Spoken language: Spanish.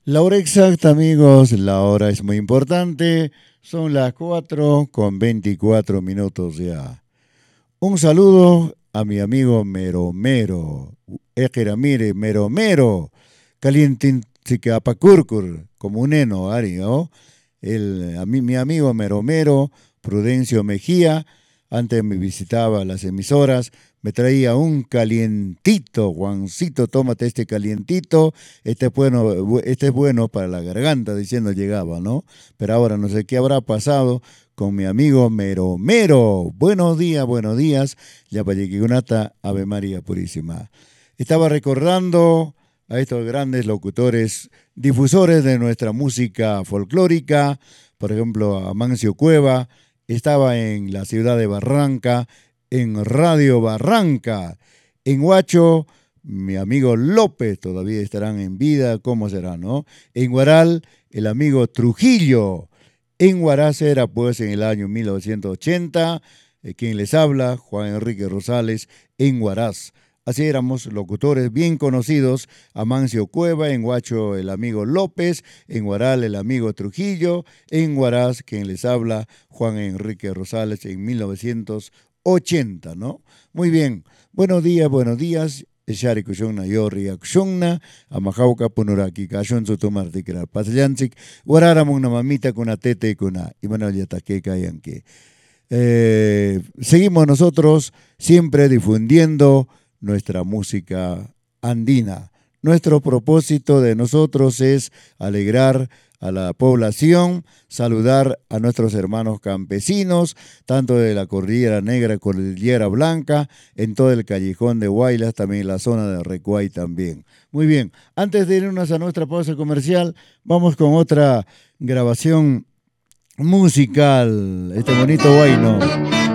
La hora exacta, amigos, la hora es muy importante. Son las 4 con 24 minutos ya. Un saludo a mi amigo Mero Mero. Ejera, mire, Mero Mero. Calientin apacurcur, como un eno, Ari, ¿no? Mi amigo Mero Mero, Prudencio Mejía, antes me visitaba las emisoras, me traía un calientito, Juancito, tómate este calientito, este es bueno para la garganta, diciendo llegaba, ¿no? Pero ahora no sé qué habrá pasado con mi amigo Mero Mero. Buenos días, Yapayiquigunata, Ave María Purísima. Estaba recordando a estos grandes locutores, difusores de nuestra música folclórica, por ejemplo, a Mancio Cueva, estaba en la ciudad de Barranca, en Radio Barranca, en Huacho, mi amigo López, todavía estarán en vida, ¿cómo será, no? En Guaral, el amigo Trujillo, en Huaraz era pues en el año 1980, quien les habla, Juan Enrique Rosales, en Huaraz. Así éramos locutores bien conocidos, Amancio Cueva, en Huacho el amigo López, en Huaral el amigo Trujillo, en Huaraz quien les habla, Juan Enrique Rosales, en 1980, ¿no? Muy bien, buenos días. Shari kushonna yori akshonna, amajauka punuraki kashon sutumarte kira pasllanchik, wararamun na mamita kuna tete kuna, imanol yatake kayanke. Seguimos nosotros siempre difundiendo nuestra música andina. Nuestro propósito de nosotros es alegrar a la población, saludar a nuestros hermanos campesinos, tanto de la Cordillera Negra, Cordillera Blanca, en todo el callejón de Huaylas, también en la zona de Recuay también. Muy bien, antes de irnos a nuestra pausa comercial, vamos con otra grabación musical, este bonito guayno.